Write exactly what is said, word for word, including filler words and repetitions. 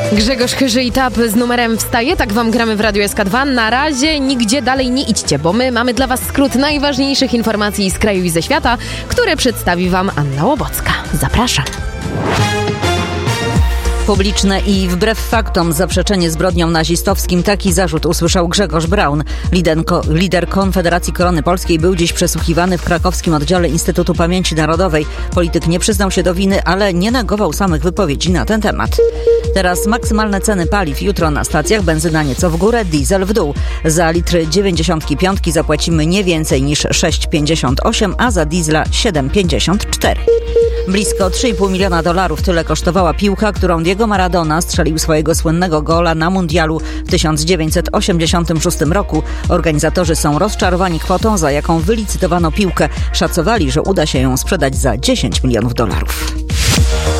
Grzegorz Chyży i Tap z numerem wstaje. Tak wam gramy w Radiu S K dwa. Na razie nigdzie dalej nie idźcie, bo my mamy dla was skrót najważniejszych informacji z kraju i ze świata, które przedstawi wam Anna Łobocka. Zapraszam. Publiczne i wbrew faktom zaprzeczenie zbrodniom nazistowskim. Taki zarzut usłyszał Grzegorz Braun. Lider, lider Konfederacji Korony Polskiej był dziś przesłuchiwany w krakowskim oddziale Instytutu Pamięci Narodowej. Polityk nie przyznał się do winy, ale nie negował samych wypowiedzi na ten temat. Teraz maksymalne ceny paliw. Jutro na stacjach benzyna nieco w górę, diesel w dół. Za litry dziewięćdziesiątki piątki zapłacimy nie więcej niż sześć pięćdziesiąt osiem, a za diesla siedem pięćdziesiąt cztery. Blisko trzy i pół miliona dolarów tyle kosztowała piłka, którą Diego Maradona strzelił swojego słynnego gola na mundialu w tysiąc dziewięćset osiemdziesiątym szóstym roku. Organizatorzy są rozczarowani kwotą, za jaką wylicytowano piłkę. Szacowali, że uda się ją sprzedać za dziesięć milionów dolarów.